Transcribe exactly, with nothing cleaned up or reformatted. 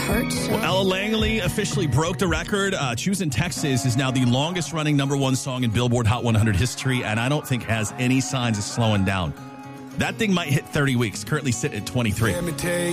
heart so. Well, Ella Langley officially broke the record. Uh, Choosing Texas is now the longest running number one song in Billboard Hot one hundred history, and I don't think has any signs of slowing down. That thing might hit thirty weeks, currently sitting at twenty-three.